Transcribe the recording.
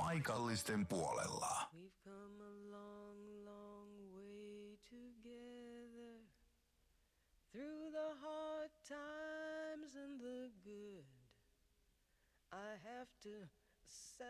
paikallisten puolella. We've come a long, long way together, through the hard times and the good. I have to